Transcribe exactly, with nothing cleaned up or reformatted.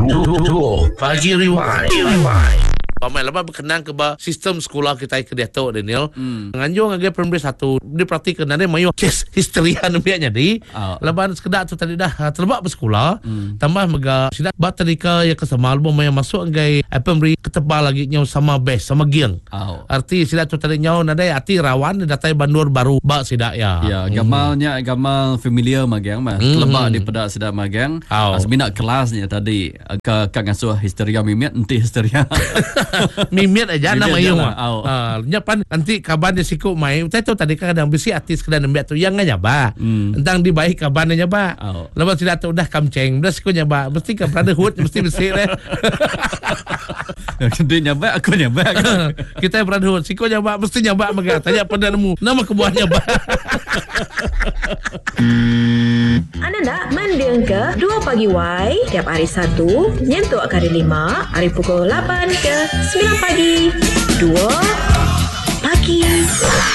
Duo Pagi Rewind. Rewind. Pamai lepas berkenaan ke bah sistem sekolah kita ke Dato' Daniel. Hmm. Nganjung agak primary satu dia praktik kenane mayu kes histeria namanya di. Oh. Lepas sekedar tu tadi dah terlebak bersekolah. Hmm. Tambah mega sidak bat tadika ya kesama album yang masuk agak primary ketebal lagi nyau sama best sama giang. Oh. Arti sidak tu tadi nyau nadai arti rawan datai bandur baru ba sidak ya. Ya, gamalnya hmm. gamal familiar magang mah. Hmm. Terlebak di pada sidak magang. Oh. Sebenarnya kelasnya tadi ke kang asuh histeria mimiat enti histeria. Mimit aja nama yung ah nya pan nanti kaban di siku mai teh tu tadi kan kadang bisi artis kadang nembe tu yang nyaba mm. entang di baik kaban nyaba oh. Lepas tidak tu udah kamceng udah siku nyaba mesti ka brotherhood mesti besi deh. Dia nyaba aku nyaba kita brotherhood siku nyaba mesti nyaba mega tanya pada nemu nama kebuah nyaba. Anda nak mendengar ke Dua Pagi Y tiap hari Sabtu nyentuh hari lima hari pukul lapan ke sembilan pagi. Dua